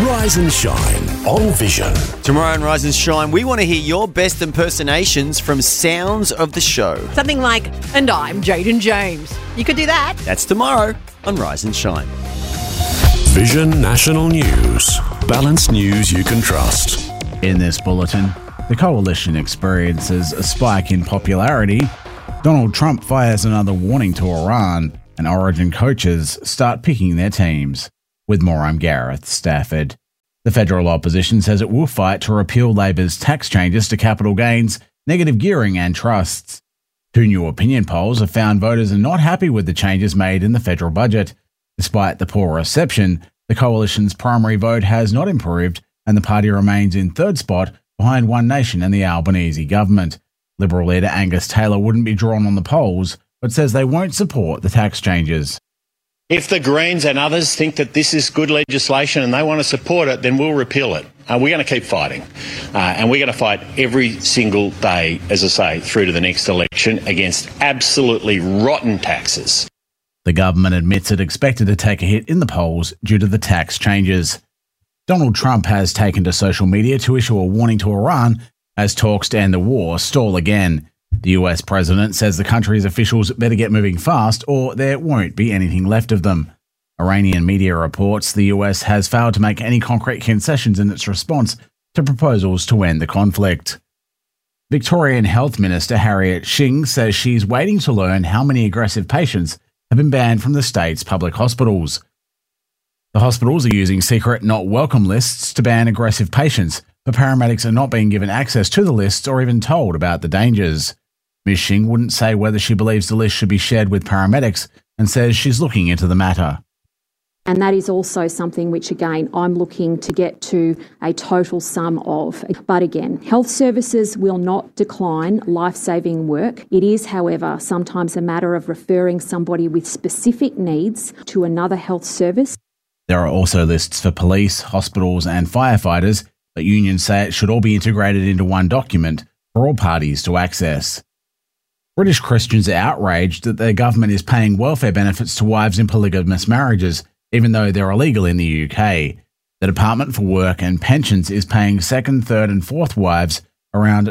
Rise and Shine on Vision. Tomorrow on Rise and Shine, we want to hear your best impersonations from sounds of the show. Something like, "And I'm Jaden James." You could do that. That's tomorrow on Rise and Shine. Vision National News. Balanced news you can trust. In this bulletin, the coalition experiences a spike in popularity. Donald Trump fires another warning to Iran, and Origin coaches start picking their teams. With more, I'm Gareth Stafford. The federal opposition says it will fight to repeal Labor's tax changes to capital gains, negative gearing and trusts. Two new opinion polls have found voters are not happy with the changes made in the federal budget. Despite the poor reception, the coalition's primary vote has not improved, and the party remains in third spot behind One Nation and the Albanese government. Liberal leader Angus Taylor wouldn't be drawn on the polls, but says they won't support the tax changes. If the Greens and others think that this is good legislation and they want to support it, then we'll repeal it. We're going to keep fighting. And we're going to fight every single day, as I say, through to the next election against absolutely rotten taxes. The government admits it expected to take a hit in the polls due to the tax changes. Donald Trump has taken to social media to issue a warning to Iran as talks to end the war stall again. The US president says the country's officials better get moving fast or there won't be anything left of them. Iranian media reports the US has failed to make any concrete concessions in its response to proposals to end the conflict. Victorian Health Minister Harriet Shing says she's waiting to learn how many aggressive patients have been banned from the state's public hospitals. The hospitals are using secret not welcome lists to ban aggressive patients, but paramedics are not being given access to the lists or even told about the dangers. Ms. Shing wouldn't say whether she believes the list should be shared with paramedics and says she's looking into the matter. And that is also something which, again, I'm looking to get to a total sum of. But again, health services will not decline life-saving work. It is, however, sometimes a matter of referring somebody with specific needs to another health service. There are also lists for police, hospitals and firefighters, but unions say it should all be integrated into one document for all parties to access. British Christians are outraged that their government is paying welfare benefits to wives in polygamous marriages, even though they're illegal in the UK. The Department for Work and Pensions is paying second, third and fourth wives around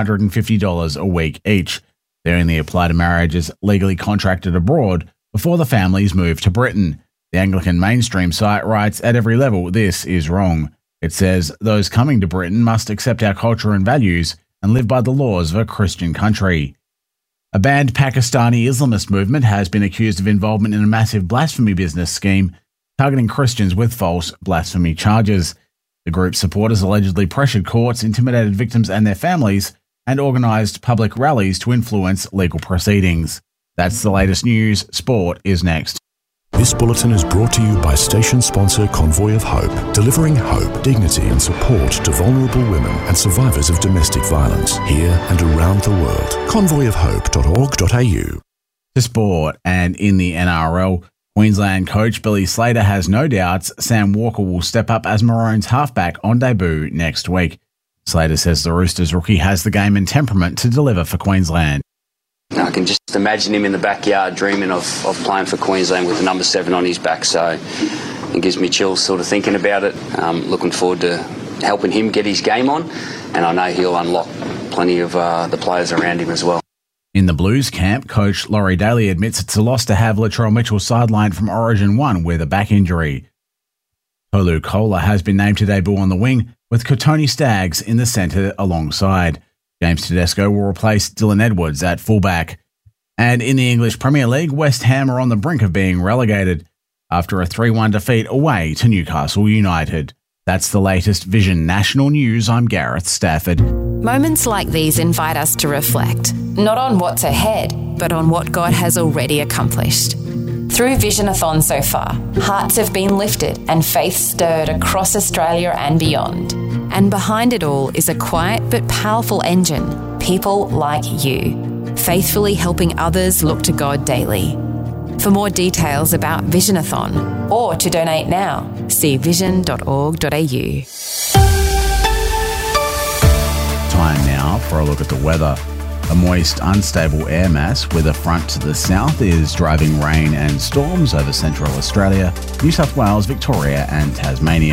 $250 a week each. They only apply to marriages legally contracted abroad before the families move to Britain. The Anglican mainstream site writes, "At every level, this is wrong." It says those coming to Britain must accept our culture and values and live by the laws of a Christian country. A banned Pakistani Islamist movement has been accused of involvement in a massive blasphemy business scheme targeting Christians with false blasphemy charges. The group's supporters allegedly pressured courts, intimidated victims and their families, and organised public rallies to influence legal proceedings. That's the latest news. Sport is next. This bulletin is brought to you by station sponsor Convoy of Hope, delivering hope, dignity and support to vulnerable women and survivors of domestic violence here and around the world. convoyofhope.org.au. To sport, and in the NRL, Queensland coach Billy Slater has no doubts Sam Walker will step up as Maroons halfback on debut next week. Slater says the Roosters rookie has the game and temperament to deliver for Queensland. I can just imagine him in the backyard dreaming of playing for Queensland with the number 7 on his back, so it gives me chills sort of thinking about it. Looking forward to helping him get his game on, and I know he'll unlock plenty of the players around him as well. In the Blues camp, coach Laurie Daly admits it's a loss to have Latrell Mitchell sidelined from Origin 1 with a back injury. Tolu Kola has been named to debut on the wing, with Kotoni Staggs in the centre alongside. James Tedesco will replace Dylan Edwards at fullback. And in the English Premier League, West Ham are on the brink of being relegated after a 3-1 defeat away to Newcastle United. That's the latest Vision National News. I'm Gareth Stafford. Moments like these invite us to reflect, not on what's ahead, but on what God has already accomplished. Through Visionathon so far, hearts have been lifted and faith stirred across Australia and beyond. And behind it all is a quiet but powerful engine, people like you, faithfully helping others look to God daily. For more details about Visionathon or to donate now, see vision.org.au. Time now for a look at the weather. A moist, unstable air mass with a front to the south is driving rain and storms over central Australia, New South Wales, Victoria and Tasmania.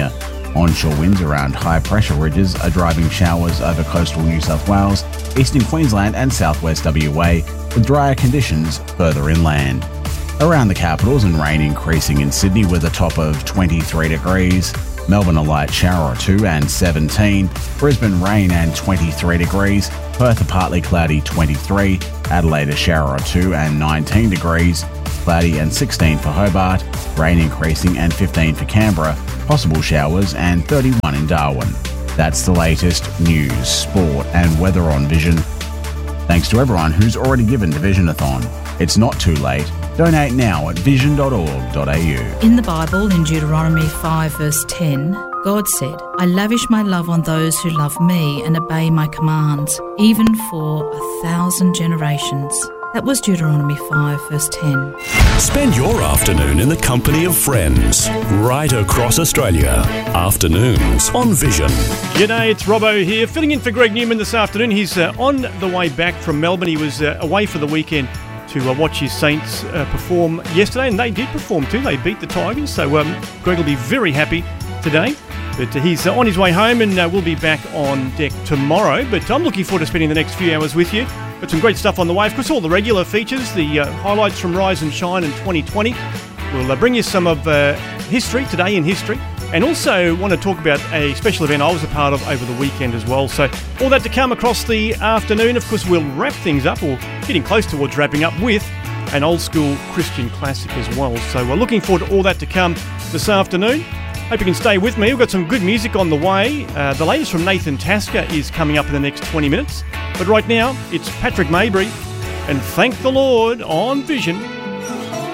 Onshore winds around high-pressure ridges are driving showers over coastal New South Wales, eastern Queensland and southwest WA, with drier conditions further inland. Around the capitals and rain increasing in Sydney with a top of 23 degrees, Melbourne a light shower or two and 17, Brisbane rain and 23 degrees, Perth a partly cloudy 23, Adelaide a shower or two and 19 degrees, cloudy and 16 for Hobart, rain increasing and 15 for Canberra, possible showers and 31 in Darwin. That's the latest news, sport and weather on Vision. Thanks to everyone who's already given to Visionathon. It's not too late. Donate now at vision.org.au. In the Bible, in Deuteronomy 5 verse 10, God said, I lavish my love on those who love me and obey my commands, even for 1,000 generations. That was Deuteronomy 5 verse 10. Spend your afternoon in the company of friends right across Australia. Afternoons on Vision. G'day, it's Robbo here, filling in for Greg Newman this afternoon. He's on the way back from Melbourne. He was away for the weekend to watch his Saints perform yesterday, and they did perform too. They beat the Tigers, so Greg will be very happy today. But he's on his way home, and we'll be back on deck tomorrow. But I'm looking forward to spending the next few hours with you. Got some great stuff on the way. Of course, all the regular features, the highlights from Rise and Shine in 2020. We'll bring you some of history, today in history. And also want to talk about a special event I was a part of over the weekend as well. So all that to come across the afternoon. Of course, we'll wrap things up, or getting close towards wrapping up, with an old school Christian classic as well. So we're looking forward to all that to come this afternoon. Hope you can stay with me. We've got some good music on the way. The latest from Nathan Tasker is coming up in the next 20 minutes. But right now, it's Patrick Mabry and Thank the Lord on Vision.